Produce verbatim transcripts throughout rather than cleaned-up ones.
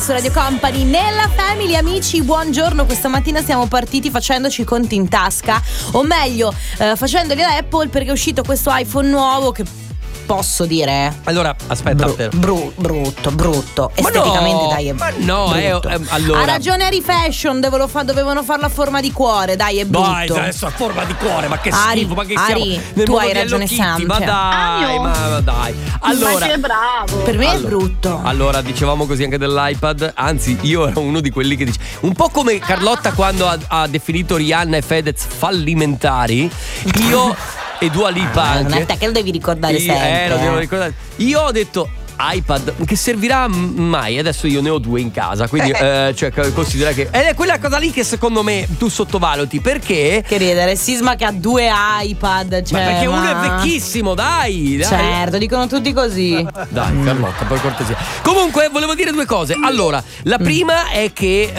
Su Radio Company, nella Family, amici, buongiorno. Questa mattina siamo partiti facendoci i conti in tasca, o meglio eh, facendoli a Apple, perché è uscito questo iPhone nuovo che posso dire, allora aspetta, bru- bru- brutto brutto ma esteticamente, no, dai, è ma no, è, è, allora ha ragione Ari Fashion, dovevano, fa, dovevano farla a forma di cuore, dai, è brutto. Dai, adesso a forma di cuore, ma che Ari, schifo, ma che Ari, siamo nel tu mondo hai di ragione, Hello Kitty, Sam, ma cioè. dai, Ah, ma, ma dai. Allora, ma che bravo. Per me allora, è brutto. Allora, dicevamo così anche dell'iPad. Anzi, io ero uno di quelli che dice, un po' come Carlotta quando ha, ha definito Rihanna e Fedez fallimentari. Io e Dua Lipa anche. Non è te che lo devi ricordare Io- sempre. Eh, lo devo ricordare. Io ho detto iPad che servirà mai. Adesso io ne ho due in casa, quindi eh, cioè considera che ed è quella cosa lì che secondo me tu sottovaluti, perché Che ridere, Sisma che ha due iPad, cioè, ma perché ma... uno è vecchissimo, dai, dai. Certo, dicono tutti così. Dai, Carlotta, per cortesia. Comunque, volevo dire due cose. Allora, la prima è che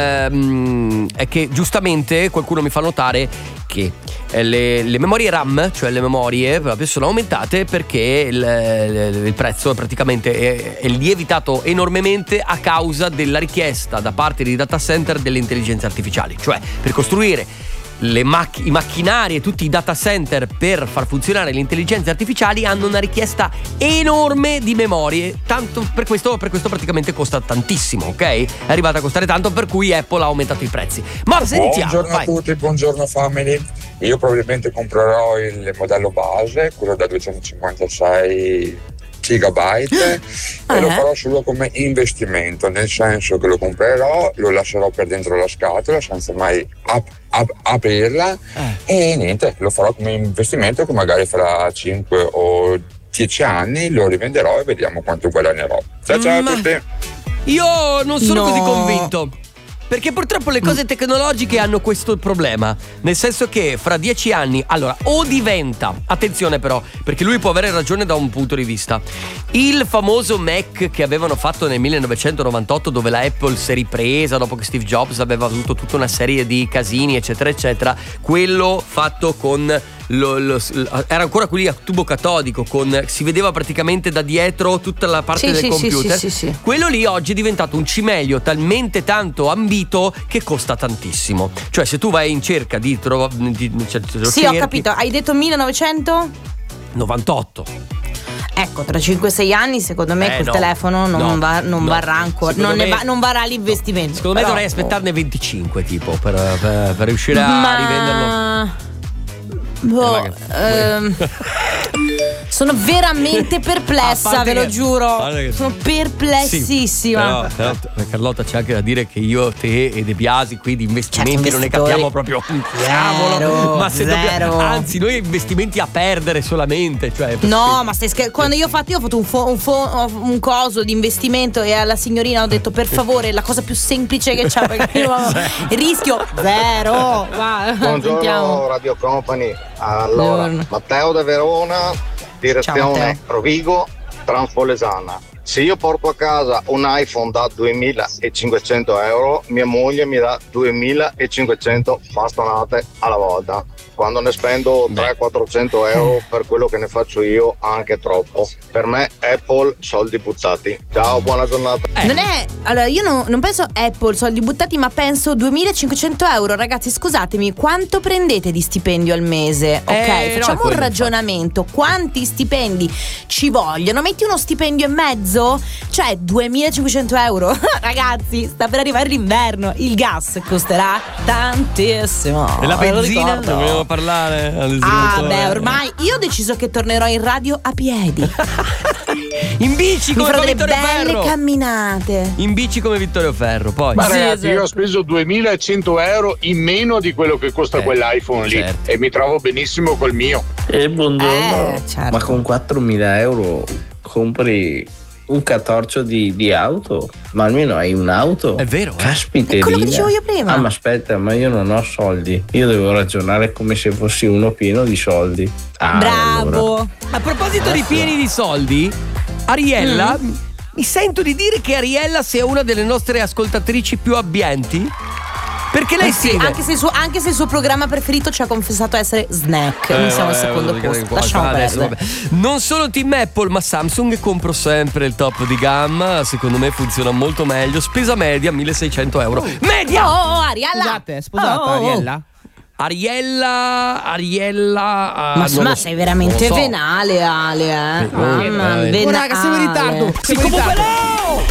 ehm, è che giustamente qualcuno mi fa notare che le, le memorie RAM, cioè le memorie, proprio sono aumentate perché il, il prezzo praticamente è, è lievitato enormemente a causa della richiesta da parte dei data center delle intelligenze artificiali. Cioè, per costruire le mac- i macchinari e tutti i data center per far funzionare le intelligenze artificiali hanno una richiesta enorme di memorie, tanto per questo, per questo praticamente costa tantissimo, ok? È arrivata a costare tanto, per cui Apple ha aumentato i prezzi. Ma sentiamo, buongiorno vai. a tutti, buongiorno family. Io probabilmente comprerò il modello base, quello da duecentocinquantasei gigabyte, Ah, e lo eh? farò solo come investimento, nel senso che lo comprerò, lo lascerò per dentro la scatola senza mai ap- ap- aprirla e niente, lo farò come investimento che magari fra cinque o dieci anni lo rivenderò e vediamo quanto guadagnerò. Ciao ciao Ma- a tutti. Io non sono No. così convinto, perché purtroppo le cose tecnologiche hanno questo problema. Nel senso che fra dieci anni, allora, o diventa, attenzione però, perché lui può avere ragione da un punto di vista, il famoso Mac che avevano fatto nel millenovecentonovantotto, dove la Apple si è ripresa dopo che Steve Jobs aveva avuto tutta una serie di casini eccetera eccetera, quello fatto con Lo, lo, era ancora quelli a tubo catodico, con si vedeva praticamente da dietro tutta la parte Sì, del sì, computer. sì, sì, sì, sì. Quello lì oggi è diventato un cimelio talmente tanto ambito che costa tantissimo. Cioè, se tu vai in cerca di, trova, di cioè, lo Sì, cerchi, ho capito. Hai detto millenovecento? novantotto. Ecco, tra cinque sei anni secondo me Eh, quel no. telefono non, No, va, non no. varrà ancora. Secondo Non, ne me- va- non varrà l'investimento. Secondo me Però- dovrei aspettarne venticinque, tipo, per, per, per riuscire a Ma... rivenderlo. Boh, Eh, ehm, sono veramente A perplessa, parte ve lo che- giuro. guarda che- Sono perplessissima. Sì, però, però c'è anche da dire che io, te e De Biasi qui di investimenti Certo, non ne investitori. capiamo proprio un cavolo. Zero, Ma se dobbiamo, zero. anzi, noi investimenti a perdere solamente. Cioè, No, ma stai scher- quando io ho fatto, io ho fatto un, fo- un, fo- un coso di investimento e alla signorina ho detto per favore la cosa più semplice che c'è, perché io il rischio zero. Va, Buongiorno sentiamo. Radio Company. Allora, Buongiorno. Matteo da Verona, Ciao, direzione Matteo. Rovigo, Transpolesana. Se io porto a casa un iPhone da duemilacinquecento euro, mia moglie mi dà duemilacinquecento bastonate alla volta. Quando ne spendo trecento quattrocento euro per quello che ne faccio io, anche troppo. Per me Apple, soldi buttati. Ciao, buona giornata. Eh. Non è. Allora, io non, non penso Apple, soldi buttati, ma penso duemilacinquecento euro. Ragazzi, scusatemi, quanto prendete di stipendio al mese? Ok, Eh, no, facciamo quello, un ragionamento. Quanti stipendi ci vogliono? Metti uno stipendio e mezzo? Cioè, duemilacinquecento euro. Ragazzi, sta per arrivare l'inverno. Il gas costerà tantissimo. E la ve lo benzina? ricordo. Dobbiamo parlare al Ah, distributore. beh, ormai io ho deciso che tornerò in radio a piedi. In bici Mi come farò con delle Vittorio belle Ferro. camminate. In bici come Vittorio Ferro. Poi Ma Sì, ragazzi, sì. io ho speso duemilacento euro in meno di quello che costa Eh, quell'iPhone lì certo. e mi trovo benissimo col mio. E buongiorno, Eh, certo. ma con quattromila euro compri un catorcio di, di auto? Ma almeno hai un'auto? È vero, eh? Caspiterina. È quello che dicevo io prima. Ah, ma aspetta, ma io non ho soldi. Io devo ragionare come se fossi uno pieno di soldi. Ah, Bravo. allora. A proposito di pieni di soldi, Ariella, mi sento di dire che Ariella sia una delle nostre ascoltatrici più abbienti. Perché lei Eh sì, scrive anche se, il suo, anche se il suo programma preferito ci ha confessato essere Snack. Eh, Noi siamo al vabbè, secondo vabbè, posto. qua- Lasciamo adesso, perdere. vabbè. Non sono team Apple ma Samsung, compro sempre il top di gamma. Secondo me funziona molto meglio. Spesa media milleseicento euro. Media! Oh, Ariella! Scusate, è sposata Oh, oh, oh. Ariella? Ariella, Ariella. ah, Ma, non ma lo- sei veramente non lo so. venale, Ale, eh? Sì, Mamma, eh, venale. Oh, raga, siamo in ritardo. Sì, Siamo in comunque ritardo.